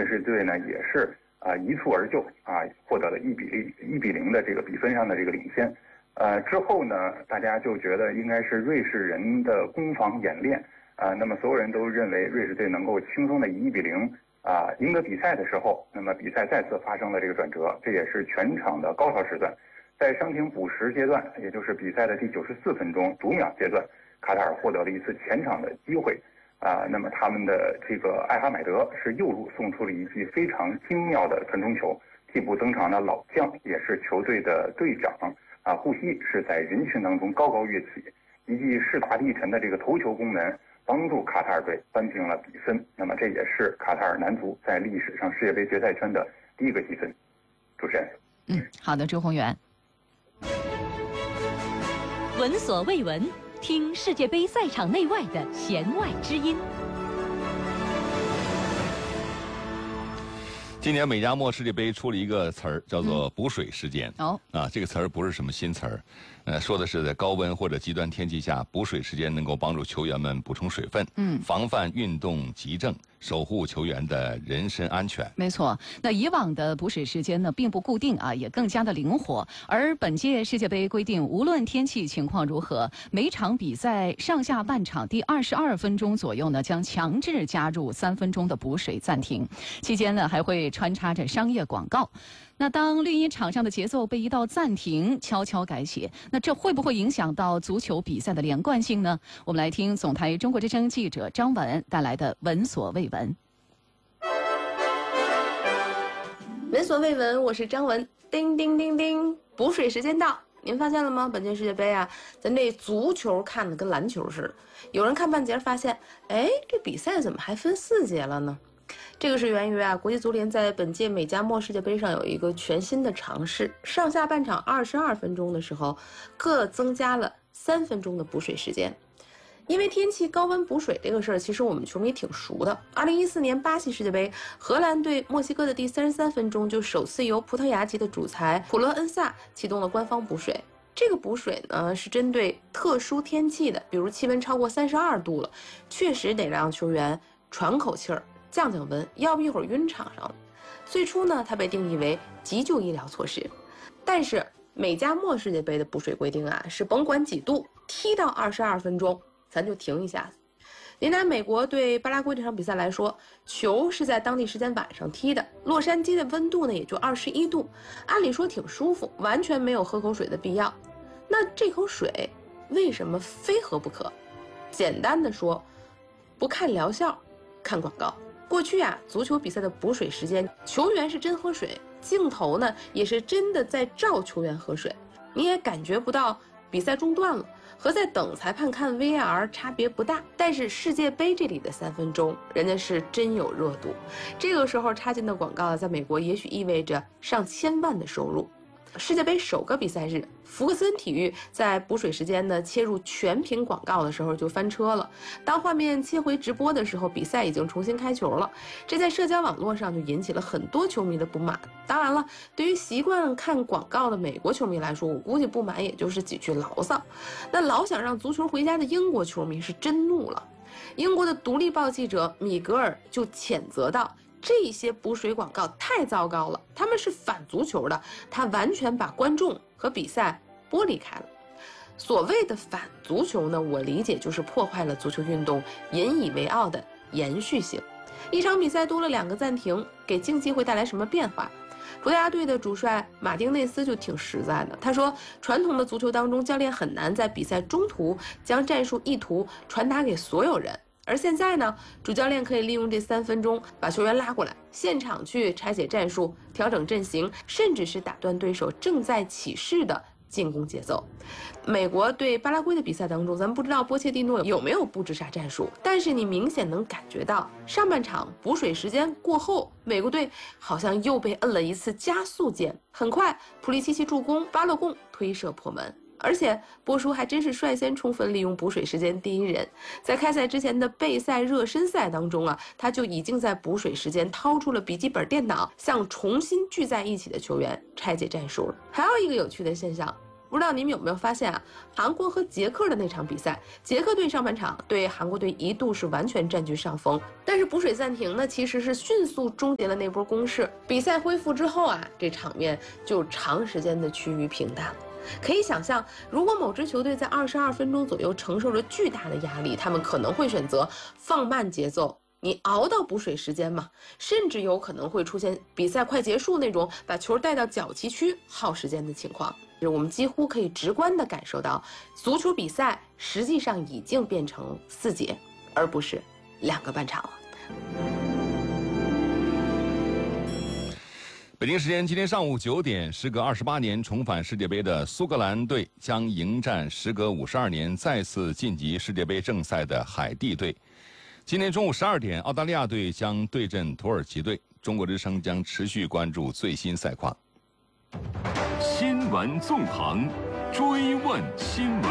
士队呢也是一蹴而就获得了1-0的这个比分上的这个领先。之后呢，大家就觉得应该是瑞士人的攻防演练那么所有人都认为瑞士队能够轻松的以1-0赢得比赛的时候，那么比赛再次发生了这个转折，这也是全场的高潮时段。在伤停补时阶段，也就是比赛的第94分钟读秒阶段，卡塔尔获得了一次前场的机会那么他们的这个艾哈迈德是右路送出了一记非常精妙的传中球，替补登场的老将也是球队的队长护西是在人群当中高高跃起，一记势大力沉的这个头球攻门，帮助卡塔尔队扳平了比分。那么这也是卡塔尔男足在历史上世界杯决赛圈的第一个积分。主持人， 好的，周宏源。 闻所未闻，听世界杯赛场内外的弦外之音。 今年美加墨世界杯出了一个词儿，叫做补水时间。这个词儿不是什么新词儿，说的是在高温或者极端天气下，补水时间能够帮助球员们补充水分，防范运动急症，守护球员的人身安全。 没错，那以往的补水时间呢，并不固定也更加的灵活。而本届世界杯规定，无论天气情况如何，每场比赛上下半场第22分钟左右呢，将强制加入3分钟的补水暂停，期间呢还会穿插着商业广告。那当绿茵场上的节奏被一道暂停悄悄改写，那这会不会影响到足球比赛的连贯性呢？我们来听总台中国之声记者张文带来的闻所未闻。 闻所未闻，我是张文。叮叮叮叮，补水时间到。您发现了吗？本届世界杯咱这足球看的跟篮球似的。有人看半截发现，这比赛怎么还分4节了呢？这个是源于国际足联在本届美加墨世界杯上有一个全新的尝试，上下半场22分钟的时候，各增加了3分钟的补水时间。因为天气高温补水这个事儿，其实我们球迷挺熟的。2014年巴西世界杯，荷兰对墨西哥的第33分钟，就首次由葡萄牙籍的主裁普勒恩萨启动了官方补水。这个补水呢，是针对特殊天气的，比如气温超过32度了，确实得让球员喘口气儿，降降温，要不一会儿晕场上了。最初呢，它被定义为急救医疗措施，但是美加墨世界杯的补水规定是甭管几度，踢到22分钟，咱就停一下子。您拿美国对巴拉圭这场比赛来说，球是在当地时间晚上踢的，洛杉矶的温度呢也就21度，按理说挺舒服，完全没有喝口水的必要。那这口水为什么非喝不可？简单的说，不看疗效，看广告。过去足球比赛的补水时间，球员是真喝水，镜头呢也是真的在照球员喝水，你也感觉不到比赛中断了，和在等裁判看 VAR 差别不大。但是世界杯这里的3分钟，人家是真有热度，这个时候插进的广告在美国也许意味着上千万的收入。世界杯首个比赛日，福克森体育在补水时间呢切入全屏广告的时候就翻车了。当画面切回直播的时候，比赛已经重新开球了，这在社交网络上就引起了很多球迷的不满。当然了，对于习惯看广告的美国球迷来说，我估计不满也就是几句牢骚。那老想让足球回家的英国球迷是真怒了。英国的独立报记者米格尔就谴责道，这些补水广告太糟糕了，他们是反足球的，他完全把观众和比赛剥离开了。所谓的反足球呢，我理解就是破坏了足球运动引以为傲的延续性。一场比赛多了2个暂停，给竞技会带来什么变化？葡萄牙队的主帅马丁内斯就挺实在的，他说传统的足球当中，教练很难在比赛中途将战术意图传达给所有人，而现在呢，主教练可以利用这3分钟把球员拉过来，现场去拆解战术，调整阵型，甚至是打断对手正在起势的进攻节奏。美国对巴拉圭的比赛当中，咱不知道波切蒂诺有没有布置啥战术，但是你明显能感觉到上半场补水时间过后，美国队好像又被摁了一次加速键。很快，普利西奇助攻，巴勒贡推射破门。而且波叔还真是率先充分利用补水时间第一人，在开赛之前的备赛热身赛当中他就已经在补水时间掏出了笔记本电脑，向重新聚在一起的球员拆解战术了。还有一个有趣的现象， 不知道你们有没有发现啊？韩国和捷克的那场比赛，捷克队上半场对韩国队一度是完全占据上风，但是补水暂停呢，其实是迅速终结了那波攻势。比赛恢复之后啊，这场面就长时间的趋于平淡了。可以想象，如果某支球队在22分钟左右承受着巨大的压力，他们可能会选择放慢节奏。你熬到补水时间嘛，甚至有可能会出现比赛快结束那种把球带到角旗区耗时间的情况。我们几乎可以直观地感受到，足球比赛实际上已经变成4节，而不是2个半场了。 北京时间今天上午9点，时隔28年重返世界杯的苏格兰队将迎战时隔52年再次晋级世界杯正赛的海地队。今天中午12点，澳大利亚队将对阵土耳其队。中国之声将持续关注最新赛况。 新闻纵横，追问新闻。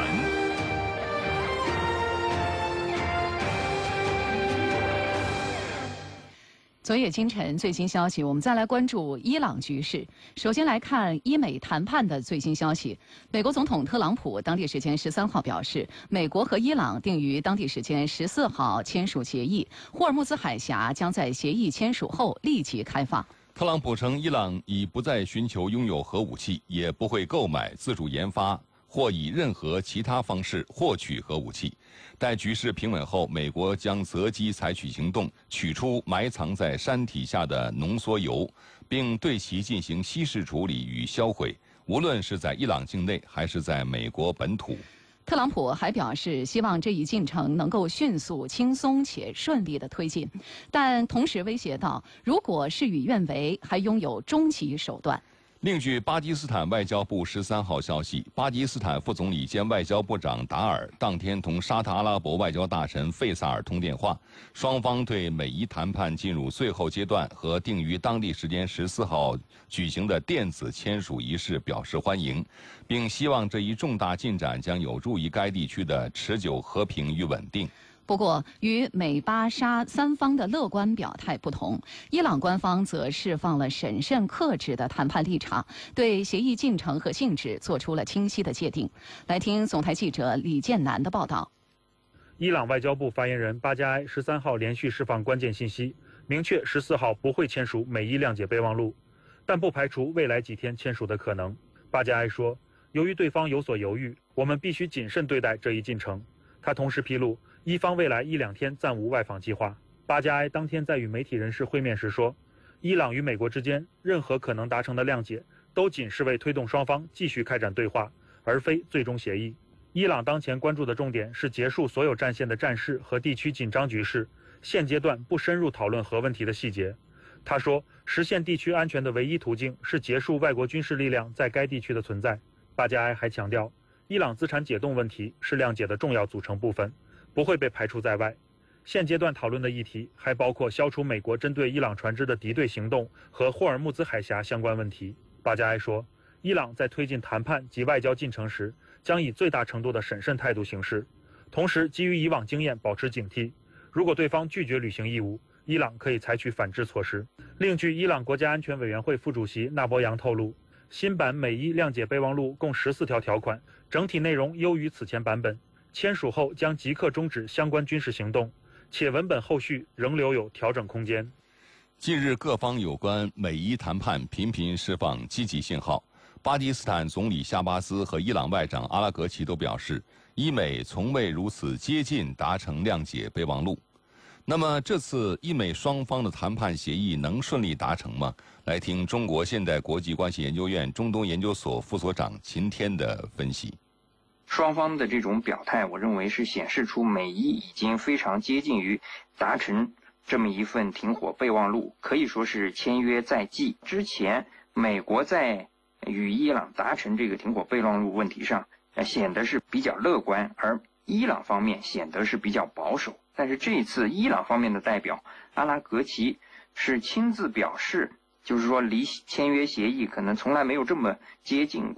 昨夜今晨最新消息，我们再来关注伊朗局势。首先来看伊美谈判的最新消息。美国总统特朗普当地时间13号表示，美国和伊朗定于当地时间14号签署协议，霍尔木兹海峡将在协议签署后立即开放。 特朗普称，伊朗已不再寻求拥有核武器，也不会购买、自主研发或以任何其他方式获取核武器。待局势平稳后，美国将择机采取行动，取出埋藏在山体下的浓缩铀，并对其进行稀释处理与销毁，无论是在伊朗境内还是在美国本土。 特朗普还表示，希望这一进程能够迅速、轻松且顺利地推进，但同时威胁到，如果事与愿违，还拥有终极手段。 另据巴基斯坦外交部13号消息，巴基斯坦副总理兼外交部长达尔当天同沙特阿拉伯外交大臣费萨尔通电话，双方对美伊谈判进入最后阶段和定于当地时间14号举行的电子签署仪式表示欢迎，并希望这一重大进展将有助于该地区的持久和平与稳定。 不过，与美巴沙三方的乐观表态不同，伊朗官方则释放了审慎克制的谈判立场，对协议进程和性质做出了清晰的界定。来听总台记者李建南的报道。 伊朗外交部发言人巴加埃13号连续释放关键信息，明确14号不会签署美伊谅解备忘录，但不排除未来几天签署的可能。巴加埃说，由于对方有所犹豫，我们必须谨慎对待这一进程。他同时披露，伊方未来1-2天暂无外访计划。巴加埃当天在与媒体人士会面时说，伊朗与美国之间任何可能达成的谅解，都仅是为推动双方继续开展对话，而非最终协议。伊朗当前关注的重点是结束所有战线的战事和地区紧张局势，现阶段不深入讨论核问题的细节。他说，实现地区安全的唯一途径是结束外国军事力量在该地区的存在。巴加埃还强调，伊朗资产解冻问题是谅解的重要组成部分，不会被排除在外。现阶段讨论的议题还包括消除美国针对伊朗船只的敌对行动和霍尔木兹海峡相关问题。巴加埃说，伊朗在推进谈判及外交进程时，将以最大程度的审慎态度行事，同时基于以往经验保持警惕。如果对方拒绝履行义务，伊朗可以采取反制措施。另据伊朗国家安全委员会副主席纳博扬透露，新版美伊谅解备忘录共14条条款，整体内容优于此前版本，签署后将即刻终止相关军事行动，且文本后续仍留有调整空间。 近日，各方有关美伊谈判频频释放积极信号。巴基斯坦总理夏巴斯和伊朗外长阿拉格齐都表示，伊美从未如此接近达成谅解备忘录。那么这次伊美双方的谈判协议能顺利达成吗？来听中国现代国际关系研究院中东研究所副所长秦天的分析。 双方的这种表态，我认为是显示出美伊已经非常接近于达成这么一份停火备忘录，可以说是签约在即。之前美国在与伊朗达成这个停火备忘录问题上，显得是比较乐观，而伊朗方面显得是比较保守。但是这一次伊朗方面的代表阿拉格齐是亲自表示，就是说离签约协议可能从来没有这么接近过。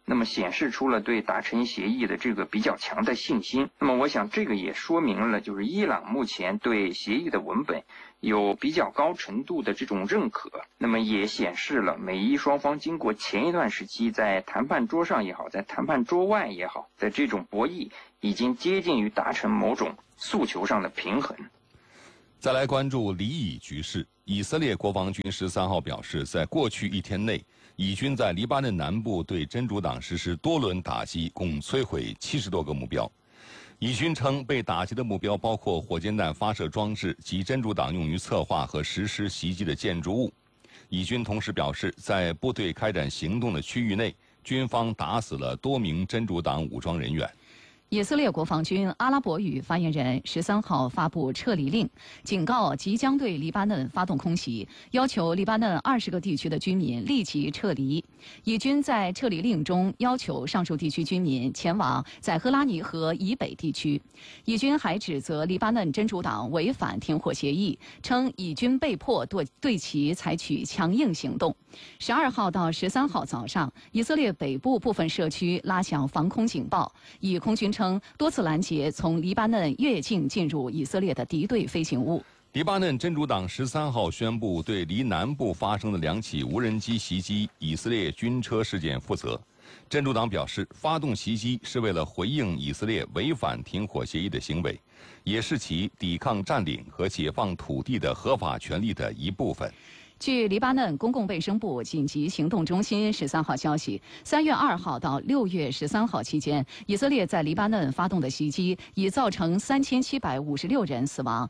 那么显示出了对达成协议的这个比较强的信心。那么我想这个也说明了，就是伊朗目前对协议的文本有比较高程度的这种认可，那么也显示了美伊双方经过前一段时期在谈判桌上也好，在谈判桌外也好的这种博弈，已经接近于达成某种诉求上的平衡。 再来关注黎以局势，以色列国防军13号表示，在过去1天内，以军在黎巴嫩南部对真主党实施多轮打击，共摧毁70多个目标。以军称，被打击的目标包括火箭弹发射装置及真主党用于策划和实施袭击的建筑物。以军同时表示，在部队开展行动的区域内，军方打死了多名真主党武装人员。 以色列国防军阿拉伯语发言人13号发布撤离令，警告即将对黎巴嫩发动空袭，要求黎巴嫩20个地区的居民立即撤离。以军在撤离令中要求上述地区居民前往载赫拉尼河以北地区。以军还指责黎巴嫩真主党违反停火协议，称以军被迫对其采取强硬行动。12号到13号早上，以色列北部部分社区拉响防空警报，以空军称多次拦截从黎巴嫩越境进入以色列的敌对飞行物。 黎巴嫩真主党13号宣布对黎南部发生的2起无人机袭击以色列军车事件负责。真主党表示，发动袭击是为了回应以色列违反停火协议的行为，也是其抵抗占领和解放土地的合法权利的一部分。 据黎巴嫩公共卫生部紧急行动中心13号消息，3月2号到6月13号期间，以色列在黎巴嫩发动的袭击已造成3756人死亡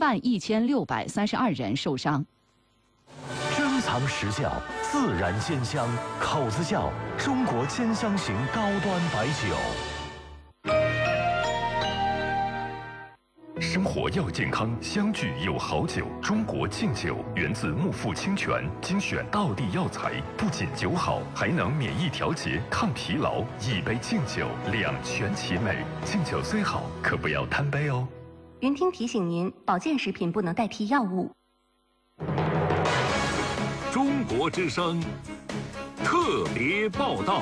，11632人受伤。 珍藏实窖，自然鲜香，口子窖，中国兼香型高端白酒。 生活要健康，相聚有好酒。中国敬酒源自木富清泉，精选道地药材，不仅酒好，还能免疫调节、抗疲劳。一杯敬酒，两全其美。敬酒虽好，可不要贪杯哦。 云听提醒您，保健食品不能代替药物。 中国之声特别报道。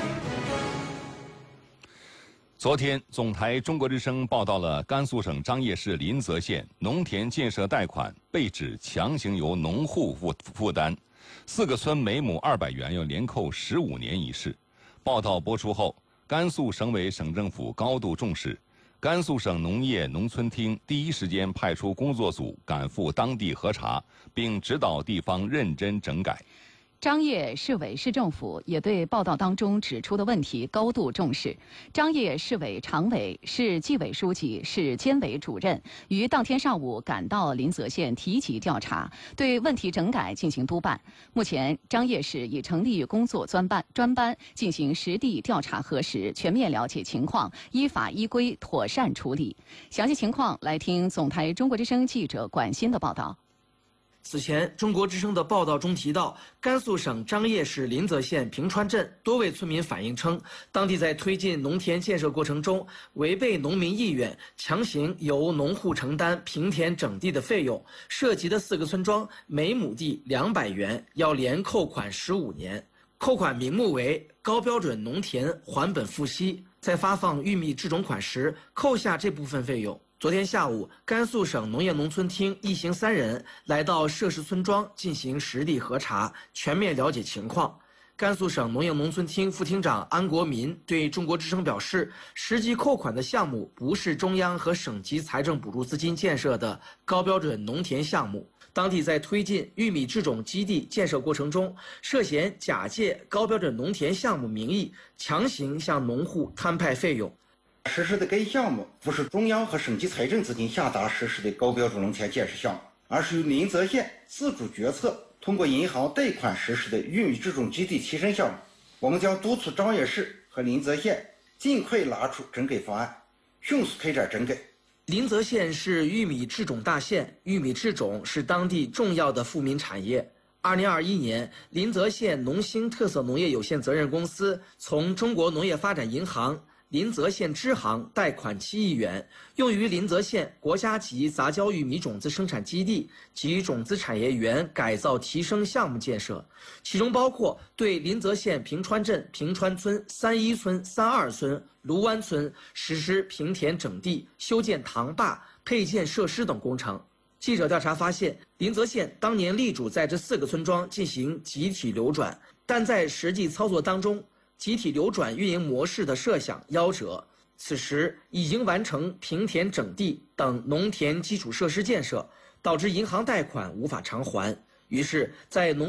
昨天，总台中国之声报道了甘肃省张掖市临泽县农田建设贷款被指强行由农户负担，4个村每亩200元要连扣15年一事。报道播出后，甘肃省委省政府高度重视，甘肃省农业农村厅第一时间派出工作组赶赴当地核查，并指导地方认真整改。 张掖市委市政府也对报道当中指出的问题高度重视。张掖市委常委、市纪委书记、市监委主任于当天上午赶到临泽县提级调查，对问题整改进行督办。目前，张掖市已成立工作专班进行实地调查核实，全面了解情况，依法依规妥善处理。详细情况来听总台中国之声记者管欣的报道。 此前，中国之声的报道中提到，甘肃省张掖市临泽县平川镇多位村民反映称，当地在推进农田建设过程中，违背农民意愿，强行由农户承担平田整地的费用，涉及的4个村庄每亩地200元，要连扣款15年。扣款名目为高标准农田还本付息，在发放玉米制种款时扣下这部分费用。昨天下午，甘肃省农业农村厅一行3人来到涉事村庄进行实地核查，全面了解情况。甘肃省农业农村厅副厅长安国民对中国之声表示，实际扣款的项目不是中央和省级财政补助资金建设的高标准农田项目，当地在推进玉米制种基地建设过程中，涉嫌假借高标准农田项目名义，强行向农户摊派费用。 实施的该项目不是中央和省级财政资金下达实施的高标准农田建设项目，而是由临泽县自主决策通过银行贷款实施的玉米制种基地提升项目。我们将督促张掖市和临泽县尽快拿出整改方案，迅速开展整改。 临泽县是玉米制种大县，玉米制种是当地重要的富民产业。2021年，临泽县农兴特色农业有限责任公司从中国农业发展银行临泽县支行贷款7亿元，用于临泽县国家级杂交玉米种子生产基地及种子产业园改造提升项目建设，其中包括对临泽县平川镇平川村、31村、32村、卢湾村实施平田整地、修建塘坝、配建设施等工程。记者调查发现，临泽县当年力主在这4个村庄进行集体流转，但在实际操作当中，集体流转运营模式的设想夭折。此时已经完成平田整地等农田基础设施建设，导致银行贷款无法偿还。于是，在农